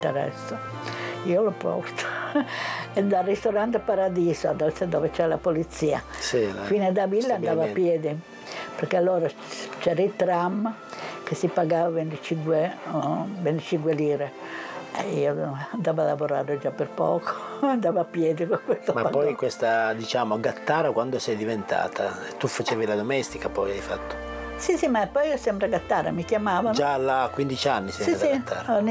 interessa. Io lo porto. E dal ristorante Paradiso, dove c'è la polizia, fino a Davilla andavo a piedi, perché allora c'era il tram che si pagava 25 lire. E io andavo a lavorare già per poco, andavo a piedi con questo. Ma poi questa, diciamo, Gattara quando sei diventata? Tu facevi la domestica, poi hai fatto? Sì, ma poi io sempre Gattara, mi chiamavano. Già a 15 anni sei andata a Gattara? Sì,